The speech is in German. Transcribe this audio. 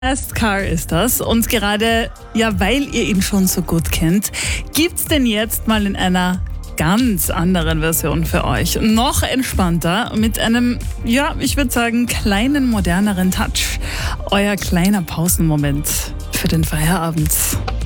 Fast Car ist das. Und gerade, ja, weil ihr ihn schon so gut kennt, gibt's den jetzt mal in einer ganz anderen Version für euch. Noch entspannter, mit einem, ja, ich würde sagen, kleinen, moderneren Touch. Euer kleiner Pausenmoment für den Feierabend.